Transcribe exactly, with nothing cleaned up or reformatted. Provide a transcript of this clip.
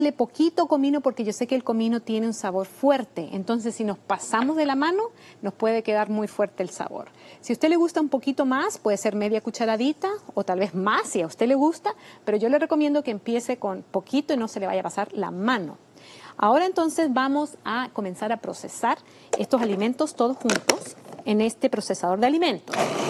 poquito comino porque yo sé que el comino tiene un sabor fuerte, entonces si nos pasamos de la mano nos puede quedar muy fuerte el sabor. Si a usted le gusta un poquito más, puede ser media cucharadita o tal vez más si a usted le gusta, pero yo le recomiendo que empiece con poquito y no se le vaya a pasar la mano. Ahora entonces vamos a comenzar a procesar estos alimentos todos juntos en este procesador de alimentos.